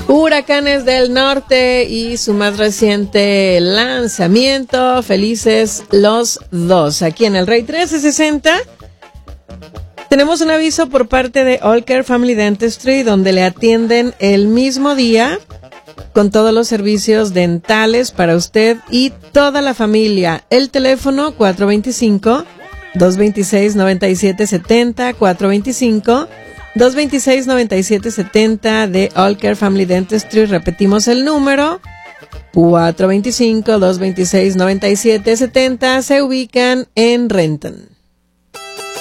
Huracanes del Norte y su más reciente lanzamiento, Felices los Dos. Aquí en el Rey 1360 tenemos un aviso por parte de All Care Family Dentistry, donde le atienden el mismo día con todos los servicios dentales para usted y toda la familia. El teléfono 425-226-9770, 425-226-9770 de All Care Family Dentistry. Repetimos el número, 425-226-9770. Se ubican en Renton.